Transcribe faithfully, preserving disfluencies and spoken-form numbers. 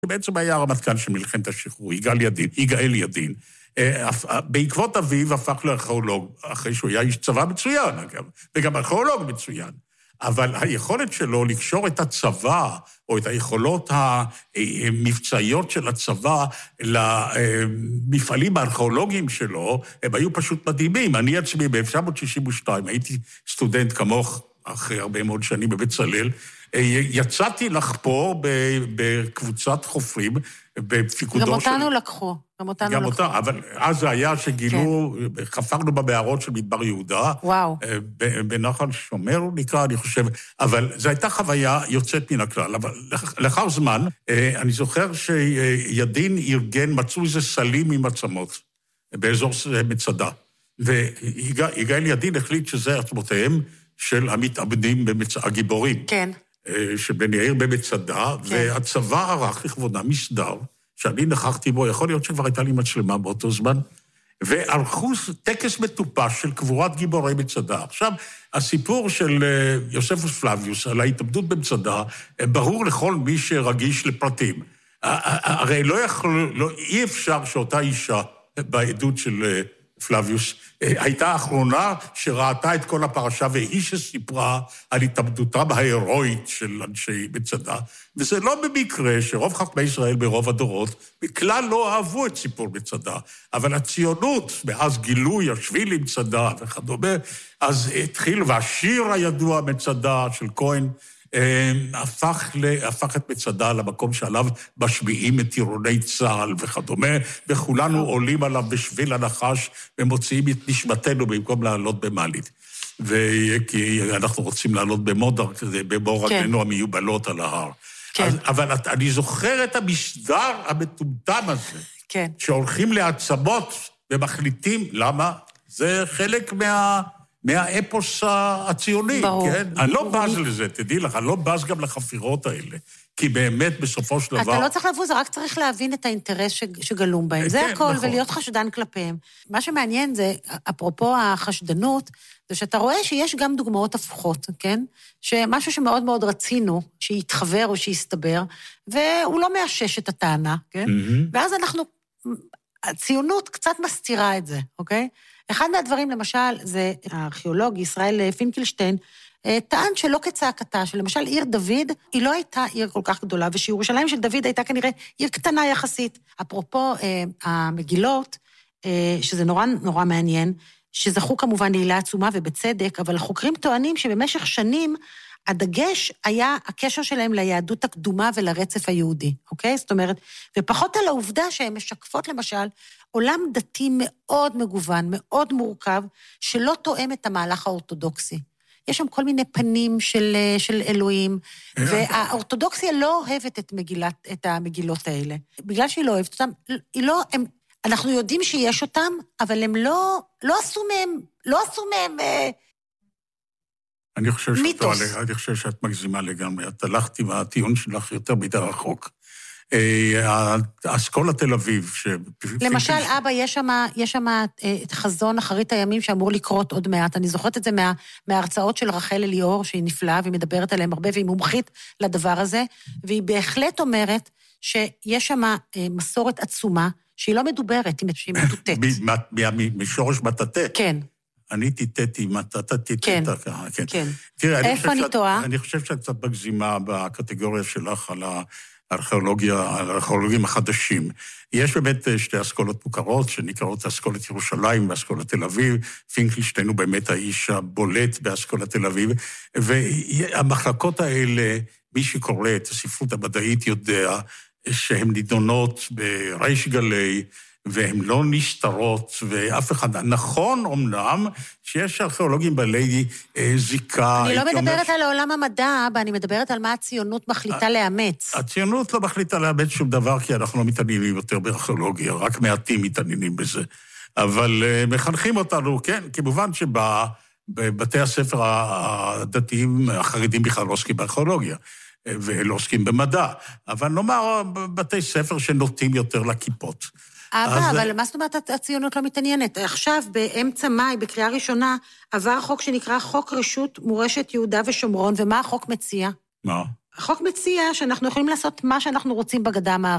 שבעצם היה הרמטכ"ל של מלחמת השחרור, יגאל ידין, יגאל ידין. בעקבות אביו הפך לארכיאולוג, אחרי שהוא היה איש צבא מצוין, אגב, וגם ארכיאולוג מצוין. אבל היכולת שלו לקשור את הצבא, או את היכולות המבצעיות של הצבא למפעלים הארכיאולוגיים שלו, הם היו פשוט מדהימים. אני עצמי ב-אלף תשע מאות שישים ושתיים, הייתי סטודנט כמוך אחרי הרבה מאוד שנים בבצלאל, יצאתי לחפור בקבוצת חופרים, בפיקודו של... גם אותנו לקחו. גם אותנו גם לקחו. אותה, אבל אז זה היה שגילו, כן. חפרנו במערות של מדבר יהודה. וואו. בנחל שומר הוא נקרא, אני חושב, אבל זו הייתה חוויה יוצאת מן הכלל. אבל לאחר זמן, אני זוכר שידין ארגן, מצאו איזה סלים עם עצמות, באזור מצדה. ויגאל ידין החליט שזה עצמותיהם של המתאבדים, במצ... הגיבורים. כן. שבן יאיר במצדה, כן. והצבא ערך לכבודם מסדר, שאני נכחתי בו, יכול להיות שכבר הייתה לי מצלמה באותו זמן, וערכו טקס מטופש של קבורת גיבורי מצדה. עכשיו, הסיפור של יוספוס פלביוס על ההתאבדות במצדה, ברור לכל מי שרגיש לפרטים. הרי לא יכול, לא, אי אפשר שאותה אישה בעדות של פלביוס, הייתה האחרונה שראתה את כל הפרשה, והיא שסיפרה על התאבדותם ההירואית של אנשי מצדה, וזה לא במקרה שרוב חכמי ישראל ברוב הדורות, בכלל לא אהבו את סיפור מצדה, אבל הציונות, מאז גילוי השביל עם מצדה וכדומה, אז התחיל, והשיר הידוע מצדה של כהן, הפך, הפך את מצדה למקום שעליו משביעים את טירוני צה"ל וכדומה, וכולנו עולים עליו בשביל הנחש ומוציאים את נשמתנו במקום לעלות במעלית. וכי אנחנו רוצים לעלות במודר, בבור רגלינו המיובלות על ההר. אז, אבל אני זוכר את המשדר המטומטם הזה, כן. שהולכים לעצמות ומחליטים, למה? זה חלק מה... מהאפוס הציוני, ברור. כן? אני לא בז לזה, תדעי לך, אני לא בז גם לחפירות האלה, כי באמת בסופו של דבר... אתה לא צריך לבוז, רק צריך להבין את האינטרס שגלום בהם. זה הכל, ולהיות חשדן כלפיהם. מה שמעניין זה, אפרופו החשדנות, זה שאתה רואה שיש גם דוגמאות הפוכות, כן? שמשהו שמאוד מאוד רצינו, שיתחבר או שיסתבר, והוא לא מאשש את הטענה, כן? ואז אנחנו... הציונות קצת מסתירה את זה, אוקיי? אחד מהדברים, למשל, זה הארכיאולוג ישראל פינקלשטיין, טען שלא כצעקתה, שלמשל עיר דוד, היא לא הייתה עיר כל כך גדולה, ושירושלים של דוד הייתה כנראה עיר קטנה יחסית. אפרופו המגילות, שזה נורא נורא מעניין, שזכו כמובן לעילה עצומה ובצדק, אבל החוקרים טוענים שבמשך שנים, הדגש היה הקשר שלהם ליהדות הקדומה ולרצף היהודי, אוקיי? זאת אומרת, ופחות על העובדה שהן משקפות למשל, עולם דתי מאוד מגוון, מאוד מורכב, שלא תואם את המהלך האורתודוקסי. יש שם כל מיני פנים של, של אלוהים, והאורתודוקסיה לא אוהבת את, מגילת, את המגילות האלה. בגלל שהיא לא אוהבת אותם, היא לא, הם, אנחנו יודעים שיש אותם, אבל הם לא, לא עשו מהם, לא עשו מהם... אני חושב, שאת, אני חושב שאת מגזימה לגמרי. את הלכת עם הטיעון שלך יותר מדי רחוק. האסכולה תל אביב, ש... למשל, אבא, יש שם, יש שם את חזון אחרית הימים שאמור לקרות עוד מעט. אני זוכרת את זה מה, מההרצאות של רחל אליאור, שהיא נפלאה, והיא מדברת עליהם הרבה, והיא מומחית לדבר הזה, והיא בהחלט אומרת שיש שם מסורת עצומה, שהיא לא מדוברת, שהיא מטוטט. משורש מטאטא? כן. אני טיטטי, מטאטא טיטטה. כן, כן. כן. תראה, איפה אני טועה? אני חושב שאת קצת מגזימה בקטגוריה שלך על הארכיאולוגיה, על הארכיאולוגים החדשים. יש באמת שתי אסכולות מוכרות, שנקראות אסכולת ירושלים ואסכולת תל אביב. פינקלשטיין הוא באמת האיש הבולט באסכולת תל אביב, והמחלקות האלה, מי שקורא את הספרות המדעית יודע שהן נידונות בריש גלי, והן לא נסתרות, ואף אחד... נכון, אומנם, שיש ארכיאולוגים בעלי אה, זיקה... אני לא מדברת ש... על העולם המדע, אני מדברת על מה הציונות מחליטה ה... לאמץ. הציונות לא מחליטה לאמץ שום דבר, כי אנחנו לא מתעניינים יותר בארכיאולוגיה, רק מעטים מתעניינים בזה. אבל אה, מחנכים אותנו, כן, כמובן שבבתי הספר הדתיים, החרדים בכלל לא עוסקים בארכיאולוגיה, ולא עוסקים במדע, אבל נאמר, בתי ספר שנוטים יותר לכיפות. אבא, אבל מה זאת אומרת הציונות לא מתעניינת? עכשיו, באמצע מאי, בקריאה ראשונה, עבר חוק שנקרא חוק רשות מורשת יהודה ושומרון, ומה החוק מציע? מה? החוק מציע שאנחנו יכולים לעשות מה שאנחנו רוצים בגדה המערבית.